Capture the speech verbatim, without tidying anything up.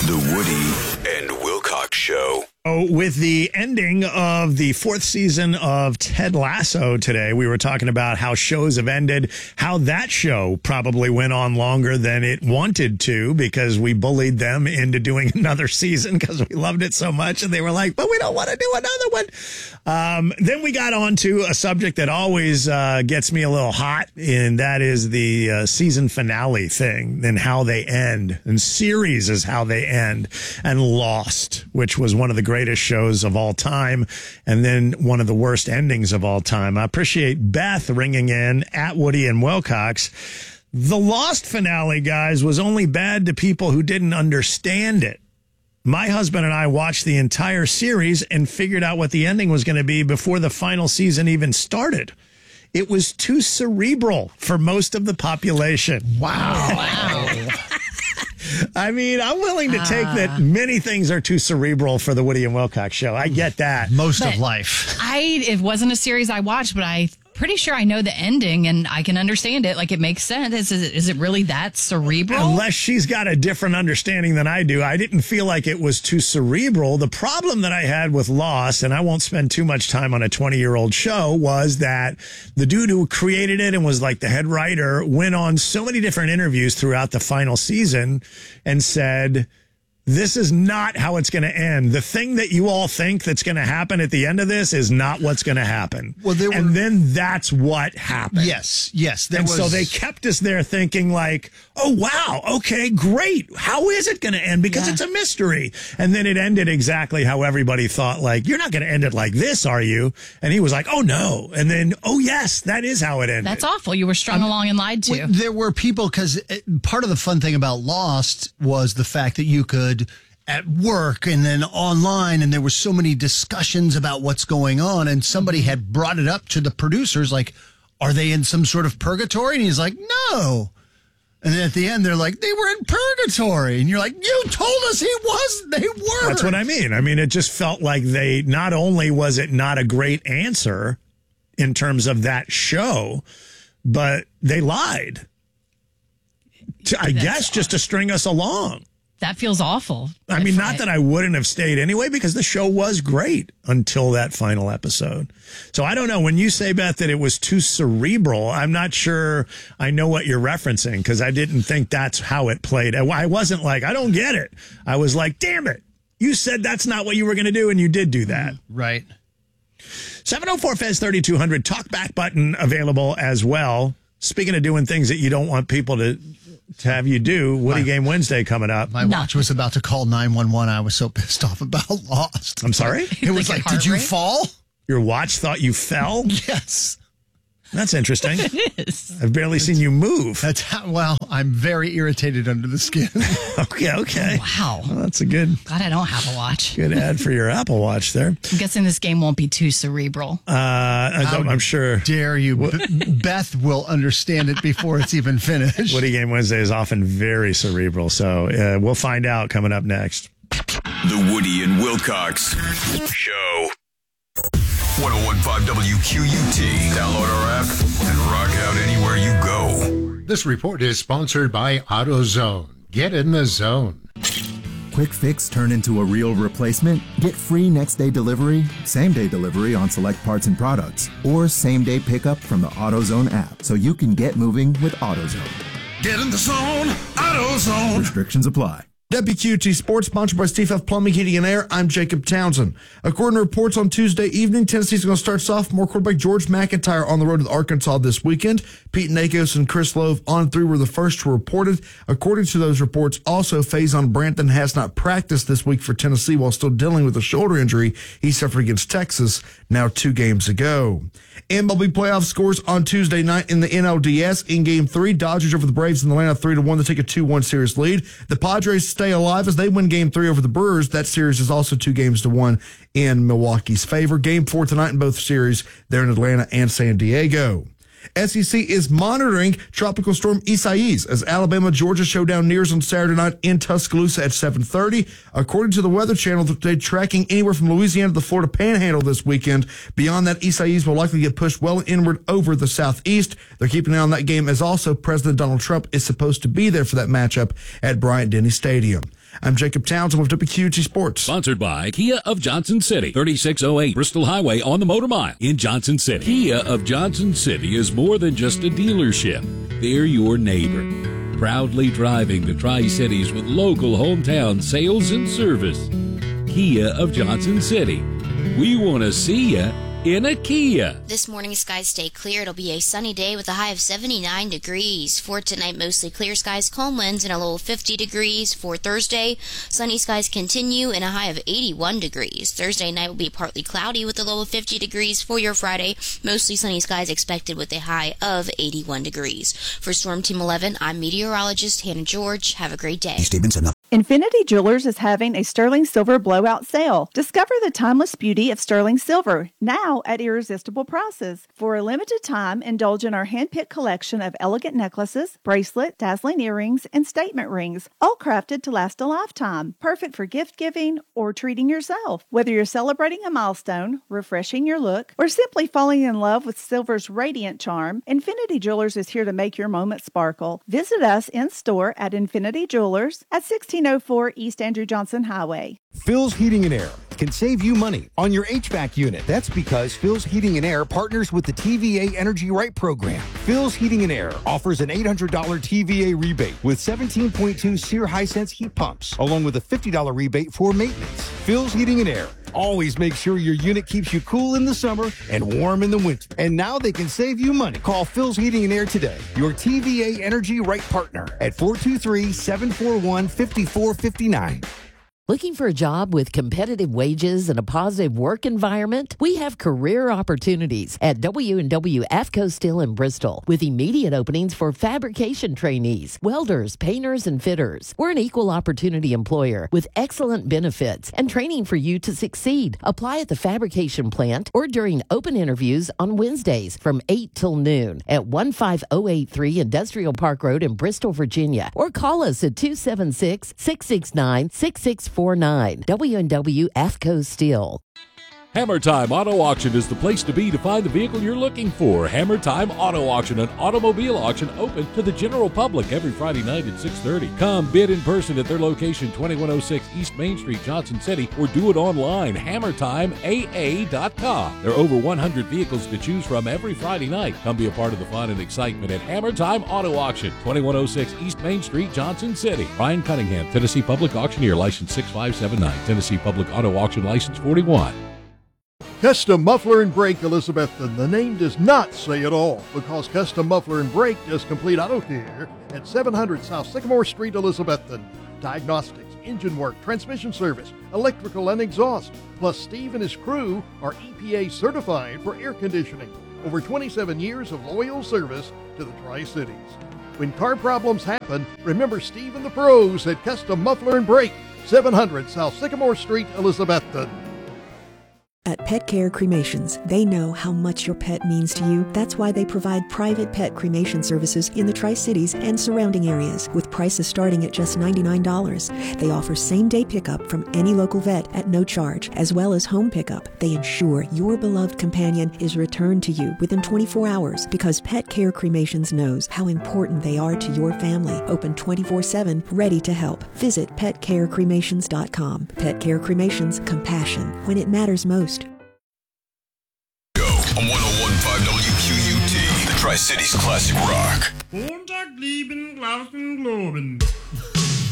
The Woody and Wilcox Show. Oh, with the ending of the fourth season of Ted Lasso today, we were talking about how shows have ended, how that show probably went on longer than it wanted to because we bullied them into doing another season because we loved it so much. And they were like, but we don't want to do another one. Um, then we got on to a subject that always uh, gets me a little hot, and that is the uh, season finale thing and how they end. And series is how they end. And Lost, which was one of the greatest shows of all time, and then one of the worst endings of all time. I appreciate Beth ringing in at Woody and Wilcox. The Lost finale, guys, was only bad to people who didn't understand it. My husband and I watched the entire series and figured out what the ending was going to be before the final season even started. It was too cerebral for most of the population. Wow. Wow. I mean, I'm willing to take uh, that many things are too cerebral for the Woody and Wilcox Show. I get that. Most but of life. I it wasn't a series I watched, but I pretty sure I know the ending and I can understand it. Like, it makes sense. Is it, is it really that cerebral? Unless she's got a different understanding than I do. I didn't feel like it was too cerebral. The problem that I had with Lost, and I won't spend too much time on a twenty-year-old show, was that the dude who created it and was like the head writer went on so many different interviews throughout the final season and said, this is not how it's going to end. The thing that you all think that's going to happen at the end of this is not what's going to happen. Well, there were, and then that's what happened. Yes, yes. There and was, so they kept us there thinking like, oh, wow, okay, great. How is it going to end? Because yeah. it's a mystery. And then it ended exactly how everybody thought, like, you're not going to end it like this, are you? And he was like, oh, no. And then, oh, yes, that is how it ended. That's awful. You were strung um, along and lied to. Well, there were people, because part of the fun thing about Lost was the fact that you could at work and then online, and there were so many discussions about what's going on, and somebody had brought it up to the producers, like, are they in some sort of purgatory? And he's like, no. And then at the end, they're like, they were in purgatory. And you're like, you told us he was. They were. That's what I mean. I mean, it just felt like they, not only was it not a great answer in terms of that show, but they lied. To, I That's guess just to string us along. That feels awful. I mean, not that I wouldn't have stayed anyway, because the show was great until that final episode. So I don't know. When you say, Beth, that it was too cerebral, I'm not sure I know what you're referencing, because I didn't think that's how it played. I wasn't like, I don't get it. I was like, damn it. You said that's not what you were going to do, and you did do that. Right. seven oh four F E Z thirty-two hundred, talkback button available as well. Speaking of doing things that you don't want people to... to have you do, Woody my, Game Wednesday coming up. My no. watch was about to call nine one one. I was so pissed off about Lost. I'm sorry? It was like, like did you fall? Your watch thought you fell? Yes. That's interesting. It is. I've barely seen you move. That's how, well, I'm very irritated under the skin. okay, okay. Wow. Well, that's a good... God, I don't have a watch. Good ad for your Apple Watch there. I'm guessing this game won't be too cerebral. Uh, I don't, I'm sure. Dare you. B- Beth will understand it before it's even finished. Woody Game Wednesday is often very cerebral, so uh, we'll find out coming up next. The Woody and Wilcox Show. one oh one point five W Q U T. Download our app and rock out anywhere you go. This report is sponsored by AutoZone. Get in the zone. Quick fix turn into a real replacement? Get free next day delivery, same day delivery on select parts and products, or same day pickup from the AutoZone app so you can get moving with AutoZone. Get in the zone, AutoZone. Restrictions apply. W Q T Sports, sponsored by Steve F. Plumbing, Heating, and Air. I'm Jacob Townsend. According to reports on Tuesday evening, Tennessee's going to start sophomore quarterback George McIntyre on the road to Arkansas this weekend. Pete Nakos and Chris Love on through were the first to report it. According to those reports, also Faison Branton has not practiced this week for Tennessee while still dealing with a shoulder injury he suffered against Texas now two games ago. M L B playoff scores on Tuesday night in the N L D S. In Game three, Dodgers over the Braves in Atlanta three to one to take a two one series lead. The Padres stay alive as they win Game three over the Brewers. That series is also two games to one in Milwaukee's favor. Game four tonight in both series there in Atlanta and San Diego. S E C is monitoring Tropical Storm Isaias as Alabama-Georgia showdown nears on Saturday night in Tuscaloosa at seven thirty. According to the Weather Channel, they're tracking anywhere from Louisiana to the Florida Panhandle this weekend. Beyond that, Isaias will likely get pushed well inward over the southeast. They're keeping an eye on that game as also President Donald Trump is supposed to be there for that matchup at Bryant-Denny Stadium. I'm Jacob Townsend with W Q U T Sports. Sponsored by Kia of Johnson City, thirty-six oh eight Bristol Highway on the Motor Mile in Johnson City. Kia of Johnson City is more than just a dealership. They're your neighbor. Proudly driving the Tri-Cities with local hometown sales and service. Kia of Johnson City. We want to see ya in a Kia. This morning, skies stay clear. It'll be a sunny day with a high of seventy-nine degrees. For tonight, mostly clear skies, calm winds, and a low of fifty degrees. For Thursday, sunny skies continue and a high of eighty-one degrees. Thursday night will be partly cloudy with a low of fifty degrees. For your Friday, mostly sunny skies expected with a high of eighty-one degrees. For Storm Team eleven, I'm meteorologist Hannah George. Have a great day. Stevenson. Infinity Jewelers is having a sterling silver blowout sale. Discover the timeless beauty of sterling silver, now at irresistible prices. For a limited time, indulge in our hand-picked collection of elegant necklaces, bracelet, dazzling earrings, and statement rings, all crafted to last a lifetime. Perfect for gift-giving or treating yourself. Whether you're celebrating a milestone, refreshing your look, or simply falling in love with silver's radiant charm, Infinity Jewelers is here to make your moment sparkle. Visit us in-store at Infinity Jewelers at sixteen oh four East Andrew Johnson Highway. Phil's Heating and Air can save you money on your H V A C unit. That's because Phil's Heating and Air partners with the T V A Energy Right program. Phil's Heating and Air offers an eight hundred dollars T V A rebate with seventeen point two SEER Hisense heat pumps, along with a fifty dollars rebate for maintenance. Phil's Heating and Air always make sure your unit keeps you cool in the summer and warm in the winter. And now they can save you money. Call Phil's Heating and Air today, your T V A Energy Right partner, at four two three, seven four one, five four five nine. Looking for a job with competitive wages and a positive work environment? We have career opportunities at W and W AFCO Steel in Bristol with immediate openings for fabrication trainees, welders, painters, and fitters. We're an equal opportunity employer with excellent benefits and training for you to succeed. Apply at the fabrication plant or during open interviews on Wednesdays from eight till noon at one five oh eight three Industrial Park Road in Bristol, Virginia, or call us at two seven six, six six nine, six six four nine. W and W AFCO Steel. Hammer Time Auto Auction is the place to be to find the vehicle you're looking for. Hammer Time Auto Auction, an automobile auction open to the general public every Friday night at six thirty. Come bid in person at their location, twenty-one oh six East Main Street, Johnson City, or do it online, hammer time A A dot com. There are over one hundred vehicles to choose from every Friday night. Come be a part of the fun and excitement at Hammer Time Auto Auction, twenty-one oh six East Main Street, Johnson City. Ryan Cunningham, Tennessee Public Auctioneer, license six five seven nine, Tennessee Public Auto Auction, license forty-one. Custom Muffler and Brake Elizabethton. The name does not say it all, because Custom Muffler and Brake does complete auto care at seven hundred South Sycamore Street, Elizabethton. Diagnostics, engine work, transmission service, electrical and exhaust. Plus, Steve and his crew are E P A certified for air conditioning. Over twenty-seven years of loyal service to the Tri-Cities. When car problems happen, remember Steve and the pros at Custom Muffler and Brake, seven hundred South Sycamore Street, Elizabethton. At Pet Care Cremations, they know how much your pet means to you. That's why they provide private pet cremation services in the Tri-Cities and surrounding areas, with prices starting at just ninety-nine dollars. They offer same-day pickup from any local vet at no charge, as well as home pickup. They ensure your beloved companion is returned to you within twenty-four hours, because Pet Care Cremations knows how important they are to your family. Open twenty-four seven, ready to help. Visit pet care cremations dot com. Pet Care Cremations, compassion when it matters most. On one oh one point five W Q U T, the Tri-Cities Classic Rock. Montag, lieben, Glauben, Globen.